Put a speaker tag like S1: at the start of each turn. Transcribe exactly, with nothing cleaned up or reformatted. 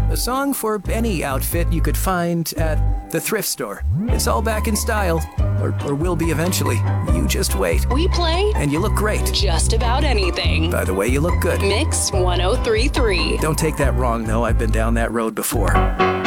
S1: A song for any outfit you could find at the thrift store. It's all back in style, or, or will be eventually. You just wait.
S2: We play
S1: And you look great.
S2: just about anything.
S1: By the way, you look good.
S2: Mix one oh three point three.
S1: Don't take that wrong, though. I've been down that road before.